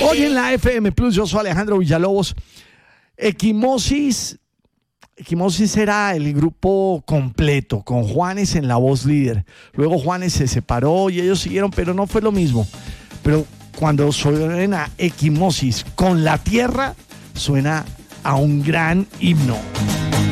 Hoy en la FM Plus, yo soy Alejandro Villalobos. Equimosis era el grupo completo, con Juanes en la voz líder. Luego Juanes se separó y ellos siguieron, pero no fue lo mismo. Pero cuando suena Equimosis con la tierra, suena a un gran himno.